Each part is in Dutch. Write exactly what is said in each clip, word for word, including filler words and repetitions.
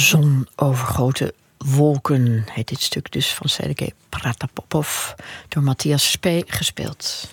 Zonovergoten wolken heet dit stuk dus van Sergej Protopopov, door Matthias Spee gespeeld.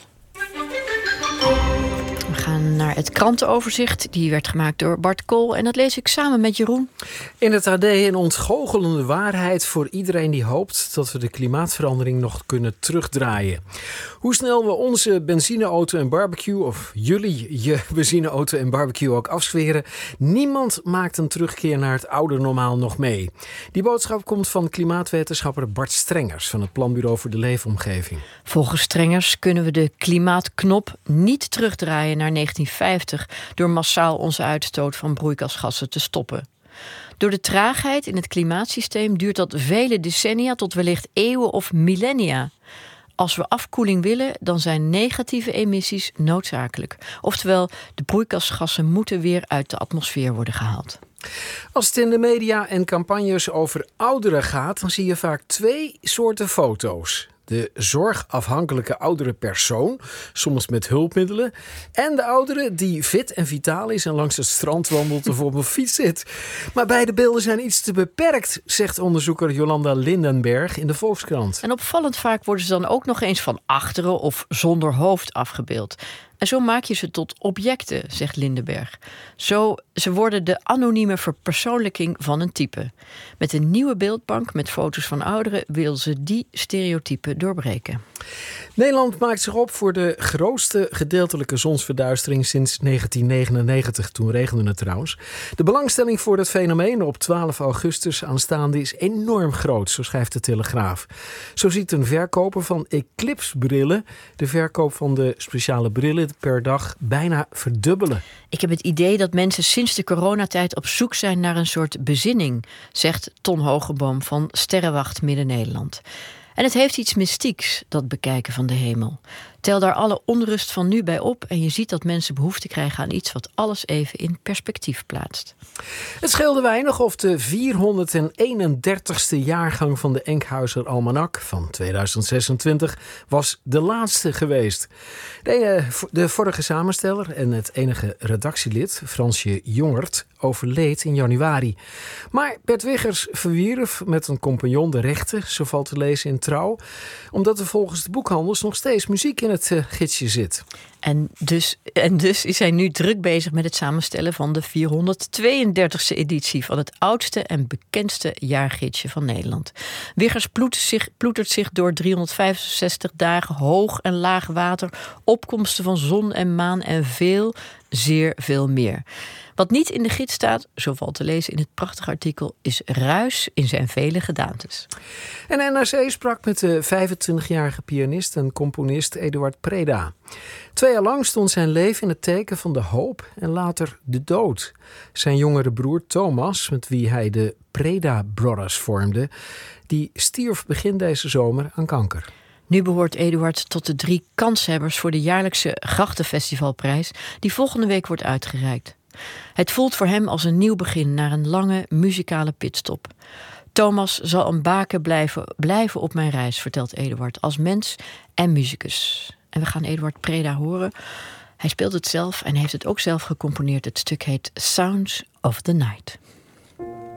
We gaan naar het krantenoverzicht. Die werd gemaakt door Bart Kool en dat lees ik samen met Jeroen. In het A D een ontgoochelende waarheid voor iedereen die hoopt dat we de klimaatverandering nog kunnen terugdraaien. Hoe snel we onze benzineauto en barbecue, of jullie je benzineauto en barbecue ook afzweren, niemand maakt een terugkeer naar het oude normaal nog mee. Die boodschap komt van klimaatwetenschapper Bart Strengers van het Planbureau voor de Leefomgeving. Volgens Strengers kunnen we de klimaatknop niet terugdraaien naar negentien vijftig... door massaal onze uitstoot van broeikasgassen te stoppen. Door de traagheid in het klimaatsysteem duurt dat vele decennia tot wellicht eeuwen of millennia. Als we afkoeling willen, dan zijn negatieve emissies noodzakelijk. Oftewel, de broeikasgassen moeten weer uit de atmosfeer worden gehaald. Als het in de media en campagnes over ouderen gaat, dan zie je vaak twee soorten foto's. De zorgafhankelijke oudere persoon, soms met hulpmiddelen. En de oudere die fit en vitaal is en langs het strand wandelt of op een fiets zit. Maar beide beelden zijn iets te beperkt, zegt onderzoeker Jolanda Lindenberg in de Volkskrant. En opvallend vaak worden ze dan ook nog eens van achteren of zonder hoofd afgebeeld. En zo maak je ze tot objecten, zegt Lindenberg. Zo, ze worden de anonieme verpersoonlijking van een type. Met een nieuwe beeldbank met foto's van ouderen wil ze die stereotypen doorbreken. Nederland maakt zich op voor de grootste gedeeltelijke zonsverduistering sinds negentien negenennegentig. Toen regende het trouwens. De belangstelling voor het fenomeen op twaalf augustus aanstaande is enorm groot, zo schrijft de Telegraaf. Zo ziet een verkoper van Eclipse-brillen de verkoop van de speciale brillen per dag bijna verdubbelen. Ik heb het idee dat mensen sinds de coronatijd op zoek zijn naar een soort bezinning, zegt Ton Hogeboom van Sterrenwacht Midden-Nederland. En het heeft iets mystieks, dat bekijken van de hemel. Tel daar alle onrust van nu bij op en je ziet dat mensen behoefte krijgen aan iets wat alles even in perspectief plaatst. Het scheelde weinig of de vierhonderdeenendertigste jaargang van de Enkhuizer Almanak van tweeduizend zesentwintig was de laatste geweest. De, de vorige samensteller en het enige redactielid, Fransje Jongert, overleed in januari. Maar Bert Wiggers verwierf met een compagnon de rechten, zo valt te lezen in Trouw, omdat er volgens de boekhandels nog steeds muziek in het uh, gidsje zit. En dus, en dus is hij nu druk bezig met het samenstellen van de vierhonderdtweeëndertigste editie van het oudste en bekendste jaargidsje van Nederland. Wiggers ploetert zich, ploetert zich door driehonderdvijfenzestig dagen hoog en laag water, opkomsten van zon en maan en veel, zeer veel meer. Wat niet in de gids staat, zo valt te lezen in het prachtige artikel, is ruis in zijn vele gedaantes. En N R C sprak met de vijfentwintigjarige pianist en componist Eduard Preda. Twee jaar lang stond zijn leven in het teken van de hoop en later de dood. Zijn jongere broer Thomas, met wie hij de Preda Brothers vormde, die stierf begin deze zomer aan kanker. Nu behoort Eduard tot de drie kanshebbers voor de jaarlijkse Grachtenfestivalprijs, die volgende week wordt uitgereikt. Het voelt voor hem als een nieuw begin naar een lange muzikale pitstop. Thomas zal een baken blijven, blijven op mijn reis, vertelt Eduard, als mens en muzikus. En we gaan Eduard Preda horen. Hij speelt het zelf en heeft het ook zelf gecomponeerd. Het stuk heet Sounds of the Night.